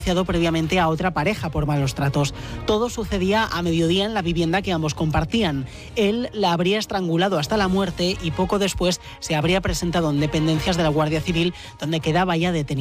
previamente a otra pareja por malos tratos. Todo sucedía a mediodía en la vivienda que ambos compartían. Él la habría estrangulado hasta la muerte y poco después se habría presentado en dependencias de la Guardia Civil, donde quedaba ya detenido.